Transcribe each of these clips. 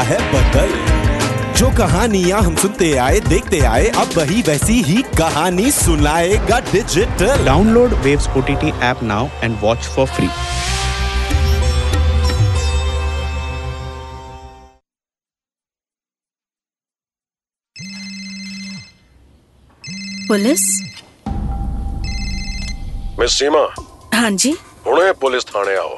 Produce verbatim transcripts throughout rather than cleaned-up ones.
है बदल। जो कहानियां हम सुनते आए देखते आए, अब वही वैसी ही कहानी सुनाएगा digital. Download waves OTT app now and watch for free. Police? Miss सीमा। हाँ जी। हुणे पुलिस थाने आओ।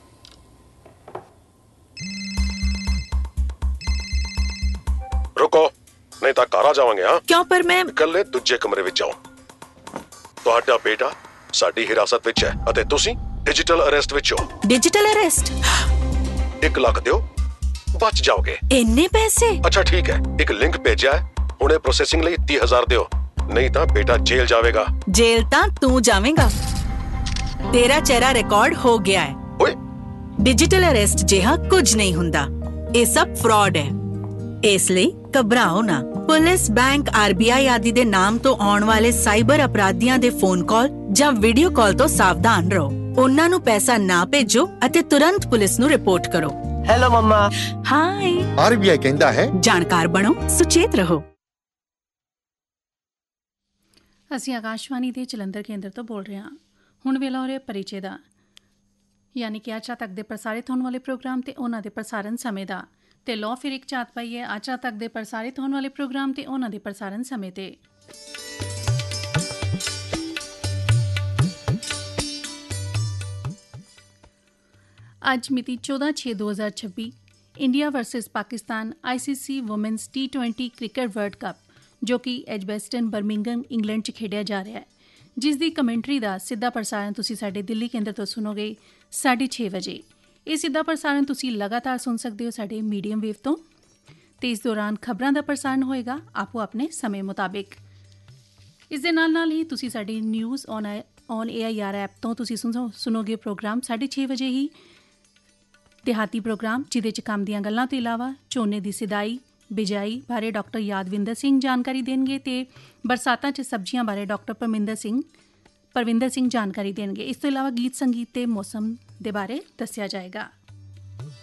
रुको, नहीं तो घर आ जावांगे। हाँ क्यों? पर मैं कल्ले दूजे कमरे विच जाओ। तुहाडा बेटा साडी हिरासत विच है अते तुसी डिजिटल अरेस्ट विच हो। Digital arrest? एक लाख दियो, बच जाओगे। इन्ने पैसे? अच्छा ठीक है, एक लिंक भेजा है, हुणे प्रोसेसिंग लई तीस हजार दियो, नहीं तो बेटा जेल जावेगा। जेल ता तू जावेगा। तेरा चेहरा रिकॉर्ड हो गया है। ओए डिजिटल अरेस्ट जिहा कुछ नहीं हुंदा, ये सब फ्रॉड है। इसलिए घबराओ ना। पुलिस, बैंक, आरबीआई आदि दे नाम तो आउण वाले साइबर अपराधियां दे फोन कॉल ਜਾਂ ਵੀਡੀਓ ਕਾਲ ਤੋਂ ਸਾਵਧਾਨ ਰਹੋ। ਉਹਨਾਂ ਨੂੰ ਪੈਸਾ ਨਾ ਭੇਜੋ ਅਤੇ ਤੁਰੰਤ ਪੁਲਿਸ ਨੂੰ ਰਿਪੋਰਟ ਕਰੋ। ਹੈਲੋ ਮੰਮਾ। ਹਾਈ। ਆਰਬੀਆਈ ਕਹਿੰਦਾ ਹੈ ਜਾਣਕਾਰ ਬਣੋ, ਸੁਚੇਤ ਰਹੋ। ਅਸੀਂ ਆਕਾਸ਼ਵਾਣੀ ਦੇ ਜਲੰਧਰ ਕੇਂਦਰ ਤੋਂ ਬੋਲ ਰਹੇ ਹਾਂ। ਹੁਣ ਵੇਲਾ ਹੋ ਰਿਹਾ ਪਰਿਚੈ ਦਾ, ਯਾਨੀ ਕਿ ਅੱਜ ਤੱਕ ਦੇ ਪ੍ਰਸਾਰਿਤ ਹੋਣ ਵਾਲੇ ਪ੍ਰੋਗਰਾਮ ਤੇ ਉਹਨਾਂ ਦੇ ਪ੍ਰਸਾਰਣ ਸਮੇਂ ਦਾ। ਤੇ ਲੋ ਫਿਰ ਇੱਕ ਝਾਤ ਪਾਈ ਹੈ ਅੱਜ ਤੱਕ ਦੇ ਪ੍ਰਸਾਰਿਤ ਹੋਣ ਵਾਲੇ ਪ੍ਰੋਗਰਾਮ ਤੇ ਉਹਨਾਂ ਦੇ ਪ੍ਰਸਾਰਣ ਸਮੇਂ ਤੇ। ਅੱਜ ਮਿਤੀ ਚੌਦਾਂ ਛੇ ਦੋ ਹਜ਼ਾਰ ਛੱਬੀ India versus Pakistan ICC women's T twenty cricket world cup, ਜੋ ਕਿ ਐਜਬੈਸਟਨ ਬਰਮਿੰਗਮ ਇੰਗਲੈਂਡ 'ਚ ਖੇਡਿਆ ਜਾ ਰਿਹਾ ਹੈ, ਜਿਸ ਦੀ ਕਮੈਂਟਰੀ ਦਾ ਸਿੱਧਾ ਪ੍ਰਸਾਰਣ ਤੁਸੀਂ ਸਾਡੇ ਦਿੱਲੀ ਕੇਂਦਰ ਤੋਂ ਸੁਣੋਗੇ ਸਾਢੇ ਛੇ ਵਜੇ। ਇਹ ਸਿੱਧਾ ਪ੍ਰਸਾਰਣ ਤੁਸੀਂ ਲਗਾਤਾਰ ਸੁਣ ਸਕਦੇ ਹੋ ਸਾਡੇ ਮੀਡੀਅਮ ਵੇਵ ਤੋਂ, ਅਤੇ ਇਸ ਦੌਰਾਨ ਖਬਰਾਂ ਦਾ ਪ੍ਰਸਾਰਣ ਹੋਏਗਾ ਆਪੋ ਆਪਣੇ ਸਮੇਂ ਮੁਤਾਬਿਕ। ਇਸ ਦੇ ਨਾਲ ਨਾਲ ਹੀ ਤੁਸੀਂ ਸਾਡੀ news on on A I R app ਤੋਂ ਤੁਸੀਂ ਸੁਣ ਸੁਣੋਗੇ ਪ੍ਰੋਗਰਾਮ ਸਾਢੇ ਛੇ ਵਜੇ ਹੀ ਦਿਹਾਤੀ ਪ੍ਰੋਗਰਾਮ, ਜਿਹਦੇ 'ਚ ਕੰਮ ਦੀਆਂ ਗੱਲਾਂ ਤੋਂ ਇਲਾਵਾ ਝੋਨੇ ਦੀ ਸਿਦਾਈ ਬਿਜਾਈ ਬਾਰੇ ਡਾਕਟਰ ਯਾਦਵਿੰਦਰ ਸਿੰਘ ਜਾਣਕਾਰੀ ਦੇਣਗੇ ਅਤੇ ਬਰਸਾਤਾਂ 'ਚ ਸਬਜ਼ੀਆਂ ਬਾਰੇ ਡਾਕਟਰ ਪਰਮਿੰਦਰ ਸਿੰਘ ਪਰਵਿੰਦਰ ਸਿੰਘ ਜਾਣਕਾਰੀ ਦੇਣਗੇ। ਇਸ ਤੋਂ ਇਲਾਵਾ ਗੀਤ ਸੰਗੀਤ ਤੇ ਮੌਸਮ ਦੇ ਬਾਰੇ ਦੱਸਿਆ ਜਾਏਗਾ।